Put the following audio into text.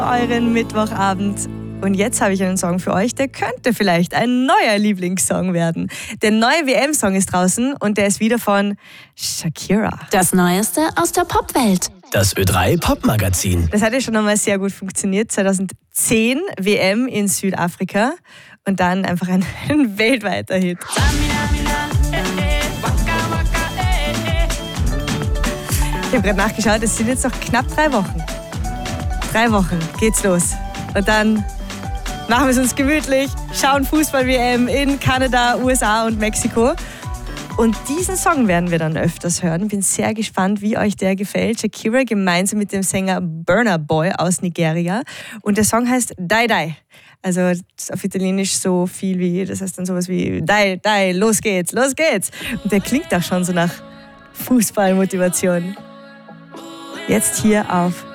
euren Mittwochabend. Und jetzt habe ich einen Song für euch, der könnte vielleicht ein neuer Lieblingssong werden. Der neue WM-Song ist draußen und der ist wieder von Shakira. Das Neueste aus der Popwelt. Das Ö3 Popmagazin. Das hat ja schon einmal sehr gut funktioniert. 2010 WM in Südafrika und dann einfach ein weltweiter Hit. Ich habe gerade nachgeschaut, es sind jetzt noch knapp 3 Wochen. 3 Wochen geht's los. Und dann machen wir es uns gemütlich, schauen Fußball-WM in Kanada, USA und Mexiko. Und diesen Song werden wir dann öfters hören. Bin sehr gespannt, wie euch der gefällt. Shakira gemeinsam mit dem Sänger Burna Boy aus Nigeria. Und der Song heißt Dai Dai. Also auf Italienisch so viel wie, das heißt dann sowas wie Dai Dai, los geht's, los geht's. Und der klingt auch schon so nach Fußballmotivation. Jetzt hier auf